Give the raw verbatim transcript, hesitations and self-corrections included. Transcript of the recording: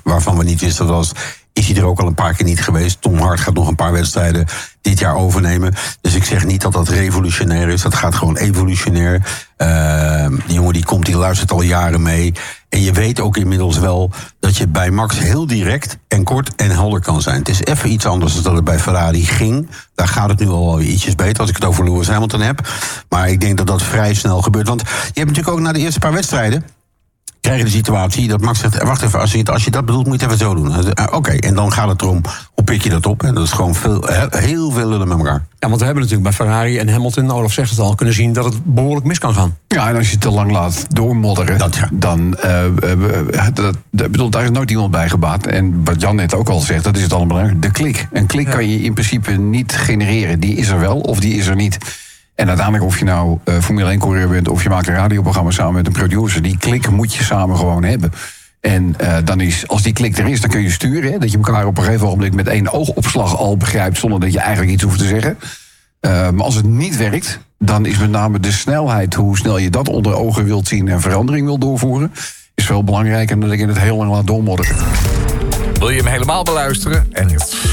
waarvan we niet wisten was, is hij er ook al een paar keer niet geweest. Tom Hart gaat nog een paar wedstrijden dit jaar overnemen. Dus ik zeg niet dat dat revolutionair is. Dat gaat gewoon evolutionair. Uh, die jongen die komt, die luistert al jaren mee. En je weet ook inmiddels wel dat je bij Max heel direct en kort en helder kan zijn. Het is even iets anders dan dat het bij Ferrari ging. Daar gaat het nu al wel weer ietsjes beter als ik het over Lewis Hamilton heb. Maar ik denk dat dat vrij snel gebeurt. Want je hebt natuurlijk ook na de eerste paar wedstrijden krijg je de situatie dat Max zegt, wacht even, als je, als je dat bedoelt, moet je het even zo doen. Uh, Oké, okay, en dan gaat het erom, hoe pik je dat op? En dat is gewoon veel, heel veel lullen met elkaar. Ja, want we hebben natuurlijk bij Ferrari en Hamilton, Olaf zegt het al, kunnen zien dat het behoorlijk mis kan gaan. Ja, en als je het te lang laat doormodderen, dat, ja. dan, uh, uh, dat, dat, bedoel, daar is nooit iemand bij gebaat. En wat Jan net ook al zegt, dat is het allemaal de klik. Een klik ja. kan je in principe niet genereren. Die is er wel, of die is er niet. En uiteindelijk of je nou uh, Formule één-coureur bent, of je maakt een radioprogramma samen met een producer, die klik moet je samen gewoon hebben. En uh, dan is, als die klik er is, dan kun je sturen. Hè, dat je elkaar op een gegeven ogenblik met één oogopslag al begrijpt, zonder dat je eigenlijk iets hoeft te zeggen. Uh, maar als het niet werkt, dan is met name de snelheid, hoe snel je dat onder ogen wilt zien en verandering wil doorvoeren, is veel belangrijker dan dat ik in het heel lang laat doormodderen. Wil je hem helemaal beluisteren? En het